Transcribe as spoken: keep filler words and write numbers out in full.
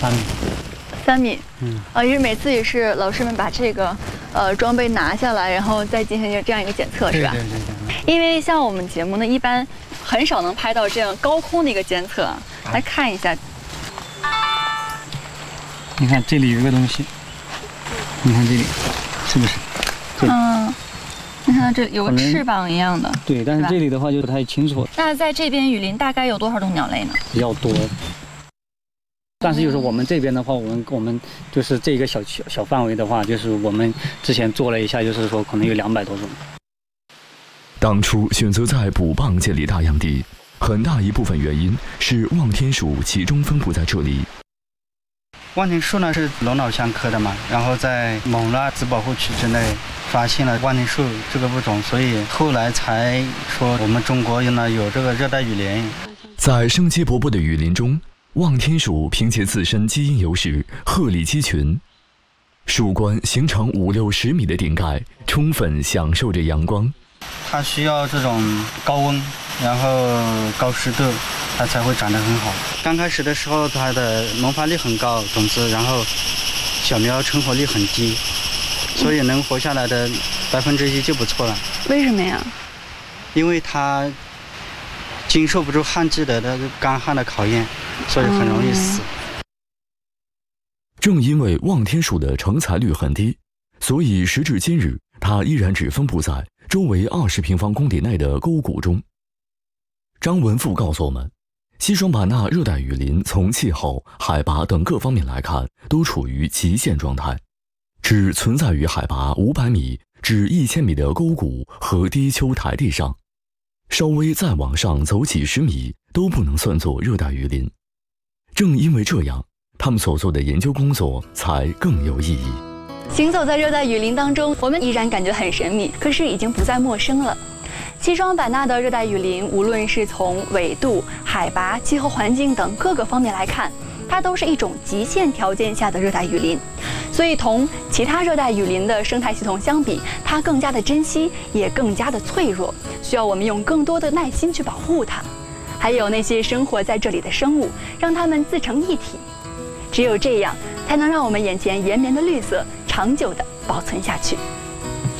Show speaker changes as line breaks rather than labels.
三米。
三米。
嗯。
啊，也是每次也是老师们把这个呃装备拿下来，然后再进行这样一个检测，是吧？
对对对对。
因为像我们节目呢，一般很少能拍到这样高空的一个监测。来看一下。
你看这里有个东西，你看这里，是不是？
嗯。你看这有个翅膀一样的。
对，但是这里的话就不太清楚。
那在这边雨林大概有多少种鸟类呢？
比较多。但是就是我们这边的话，我们我们就是这个小小小范围的话，就是我们之前做了一下，就是说可能有两百多种。
当初选择在捕蚌建立大样地，很大一部分原因是望天鼠集中分布在这里。
望天树呢是龙脑香科的嘛，然后在勐腊自保护区之内发现了望天树这个物种，所以后来才说我们中国呢有这个热带雨林。
在生机勃勃的雨林中，望天鼠凭借自身基因优势鹤立鸡群，树冠形成五六十米的顶盖，充分享受着阳光。
它需要这种高温，然后高湿度，它才会长得很好。刚开始的时候，它的萌发力很高，种子，然后小苗成活率很低，所以能活下来的百分之一就不错了。
为什么呀？
因为它经受不住旱季的那个干旱的考验，所以很容易死。
嗯、正因为望天鼠的成材率很低，所以时至今日，它依然只分布在周围二十平方公里内的沟谷中。张文富告诉我们，西双版纳热带雨林从气候、海拔等各方面来看，都处于极限状态，只存在于海拔五百米至一千米的沟谷和低丘台地上，稍微再往上走几十米都不能算作热带雨林。正因为这样，他们所做的研究工作才更有意义。
行走在热带雨林当中，我们依然感觉很神秘，可是已经不再陌生了。西双版纳的热带雨林，无论是从纬度、海拔、气候环境等各个方面来看，它都是一种极限条件下的热带雨林。所以同其他热带雨林的生态系统相比，它更加的珍惜，也更加的脆弱，需要我们用更多的耐心去保护它。还有那些生活在这里的生物，让它们自成一体。只有这样，才能让我们眼前延绵的绿色长久地保存下去。